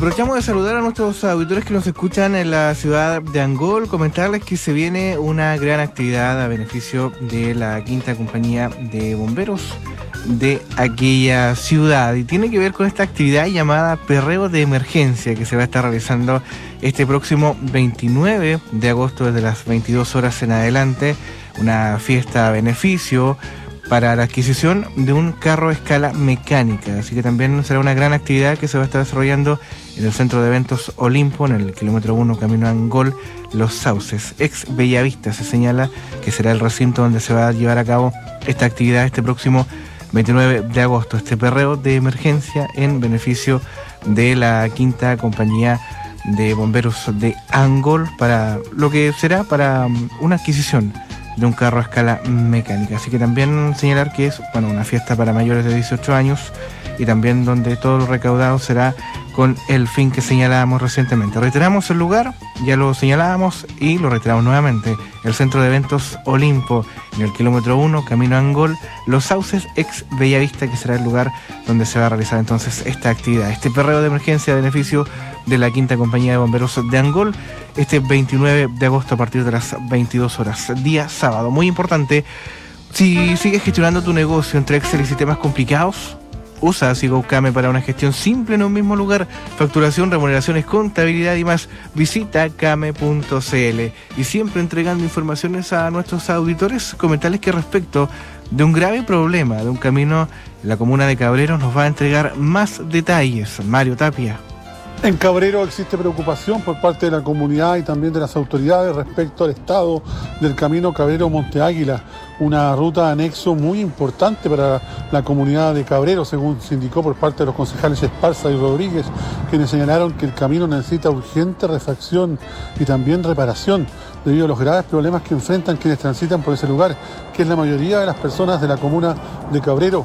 Aprovechamos de saludar a nuestros auditores que nos escuchan en la ciudad de Angol, comentarles que se viene una gran actividad a beneficio de la quinta compañía de bomberos de aquella ciudad, y tiene que ver con esta actividad llamada Perreo de Emergencia, que se va a estar realizando este próximo 29 de agosto desde las 22 horas en adelante, una fiesta a beneficio para la adquisición de un carro a escala mecánica. Así que también será una gran actividad que se va a estar desarrollando en el Centro de Eventos Olimpo, en el kilómetro 1, camino a Angol, Los Sauces. Ex Bellavista se señala que será el recinto donde se va a llevar a cabo esta actividad este próximo 29 de agosto, este perreo de emergencia en beneficio de la quinta compañía de bomberos de Angol, para lo que será para una adquisición de un carro a escala mecánica. Así que también señalar que es una fiesta para mayores de 18 años, y también donde todo lo recaudado será con el fin que señalábamos recientemente. Reiteramos el lugar, ya lo señalábamos y lo reiteramos nuevamente: el Centro de Eventos Olimpo, en el kilómetro 1, camino a Angol, Los Sauces, ex Bellavista, que será el lugar donde se va a realizar entonces esta actividad, este perreo de emergencia a beneficio de la quinta compañía de bomberos de Angol, este 29 de agosto a partir de las 22 horas, día sábado. Muy importante, si sigues gestionando tu negocio entre Excel y sistemas complicados, usa SiGoCame para una gestión simple en un mismo lugar: facturación, remuneraciones, contabilidad y más. Visita came.cl. Y siempre entregando informaciones a nuestros auditores, comentarles que respecto de un grave problema de un camino en la comuna de Cabreros nos va a entregar más detalles Mario Tapia. En Cabrero existe preocupación por parte de la comunidad y también de las autoridades respecto al estado del camino Cabrero-Monte Águila, una ruta anexo muy importante para la comunidad de Cabrero, según se indicó por parte de los concejales Esparza y Rodríguez, quienes señalaron que el camino necesita urgente refacción y también reparación debido a los graves problemas que enfrentan quienes transitan por ese lugar, que es la mayoría de las personas de la comuna de Cabrero.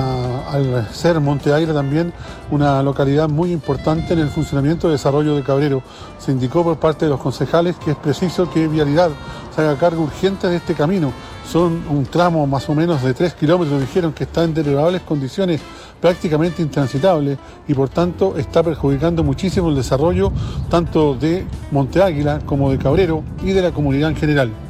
Al ser Monte Águila también una localidad muy importante en el funcionamiento y desarrollo de Cabrero, se indicó por parte de los concejales que es preciso que Vialidad se haga cargo urgente de este camino. Son un tramo más o menos de 3 kilómetros, dijeron, que está en deplorables condiciones, prácticamente intransitable, y por tanto está perjudicando muchísimo el desarrollo tanto de Monte Águila como de Cabrero y de la comunidad en general.